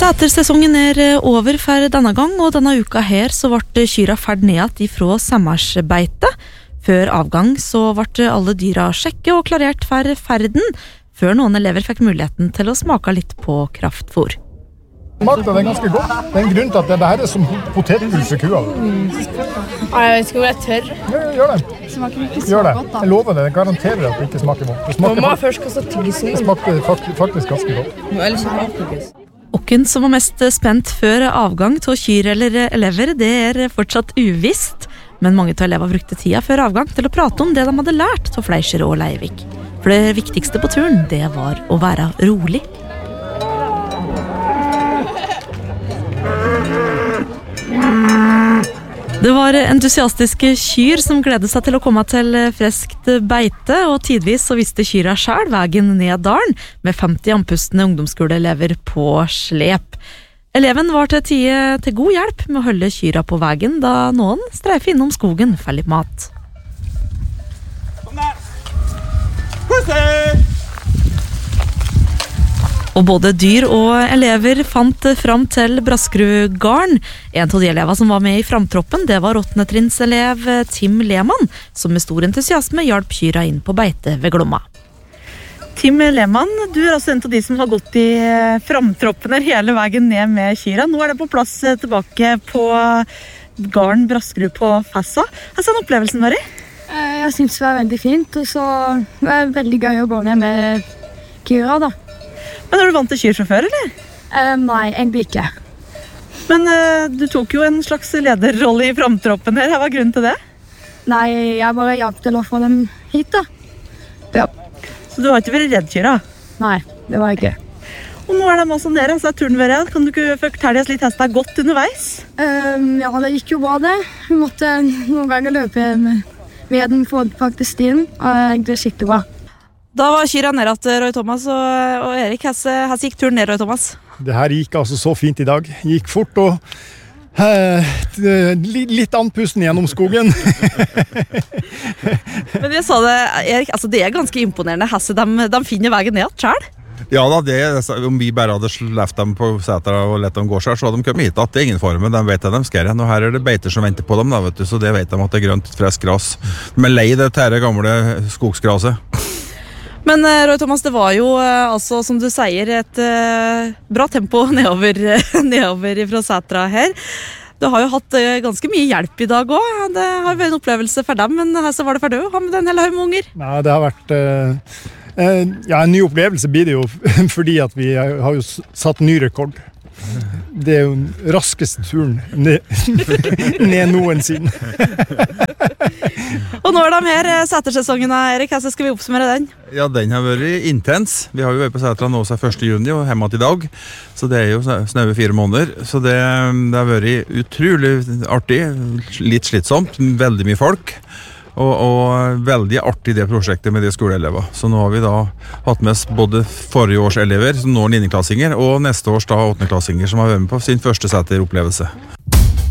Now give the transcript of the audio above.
Sætersesongen over for denne gang, og denne uka her så ble kyra ferd ned ifra sommersbeite. Før avgang så ble alle dyra sjekket og klarert for ferden, før noen elever fikk muligheten til å smake litt på kraftfôr. Smakte det ganske godt. Det en grunn til at det her som potetpulse kua. Jeg vet ikke om jeg tør. Gjør det. Smaker ikke så Gjør det. godt da. Jeg lover det. Jeg garanterer at det ikke smaker godt. Mamma har først kastet tyggisen. Det smakte faktisk ganske godt. Ellers har jeg tyggis. Hvem som var mest spent før avgang til kyr eller elever, det fortsatt uvisst. Men mange av elever brukte tida før avgang til å prate om det de hadde lært av Fleischer og Leivik. For det viktigste på turen, det var å være rolig. Det var entusiastiske kyr som gledet seg til å komme til freskt beite, og tidvis så visste kyra selv veien ned dalen, med 50 andpustne ungdomsskoleelever på slep. Eleven var til god hjelp med å holde kyra på veien, da noen streifer innom skogen for litt mat. Kom der! Pussy! Og både dyr og elever fant fram til Braskerudgarden. En av de elever som var med i framtroppen, det var 8. trinnselev Tim Lehmann, som med stor entusiasme hjalp kyra inn på beite ved Glomma. Tim Lehmann, du altså en av de som har gått i framtroppen hele veien ned med kyra. Nå det på plass tilbake på garden Braskerud på Fassa. Hva er opplevelsen var i? Jeg synes det var veldig fint, og så var det veldig gøy å gå ned med kyra da. Men er du vant til kyr fra før, eller? Nei, egentlig ikke. Men du tok jo en slags lederrolle i framtroppen her. Hva var grunnen til det? Nei, jeg bare hjalp til å få dem hit da. Ja. Så du har ikke vært redd kyra? Nei, det var jeg ikke. Og nå det masse dere, så turen vært. Kan du ikke fortelle oss litt hestet godt underveis? Ja, det gikk jo bra det. Vi måtte noen ganger løpe ved den for faktisk stien, og det gikk skikkelig bra. Da var kyra ned til Roy Thomas og Erik. Hvordan gikk turen ned, Roy Thomas? Det her gikk altså så fint i dag. Gikk fort og litt andpusten gjennom skogen. Men jeg sa det, Erik, altså det ganske imponerende. De finner veien ned selv. Ja da, om vi bare hadde sleft dem på setra og lett dem gå selv, så hadde de kommet hit. At det ingen fare, men de vet at de skal igjen. Og her det beiter som venter på dem, da, vet du, så det vet de at det grønt, fresk gras. De lei det tære gamle skogsgraset. Men Roy Thomas, det var jo altså, som du sier, et bra tempo nedover fra setra her. Du har jo hatt ganske mye hjelp i dag også. Det har vært en opplevelse for dem, men så var det for deg å ha med den hele haug med unger. Nei, det har vært en ny opplevelse blir det jo, fordi at vi har jo satt ny rekord. Det jo den raskeste turen ned noensinne. Og nå de her setersesongen, Erik, hvordan skal vi oppsummere den? Ja, den har vært intens. Vi har jo vært på setra nå seg 1. juni og hjemme til i dag, så det jo snaue 4 måneder. Så det har vært utrolig artig, litt slitsomt, veldig mye folk. Og veldig artig det prosjektet med de skoleelever. Så nå har vi da hatt med oss både forrige års elever, som nå 9. klassinger, og neste års da 8. klassinger, som har vært med på sin første seteropplevelse.